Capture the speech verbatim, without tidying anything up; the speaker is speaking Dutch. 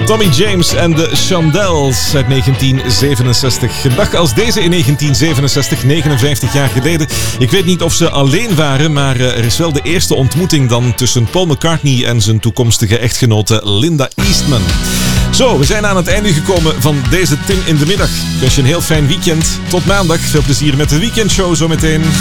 Tommy James en de Shondells uit negentien zevenenzestig. Een dag als deze in negentien zevenenzestig, negenenvijftig jaar geleden. Ik weet niet of ze alleen waren, maar er is wel de eerste ontmoeting dan tussen Paul McCartney en zijn toekomstige echtgenote Linda Eastman. Zo, we zijn aan het einde gekomen van deze Tim in de Middag. Ik wens je een heel fijn weekend. Tot maandag. Veel plezier met de weekendshow zometeen.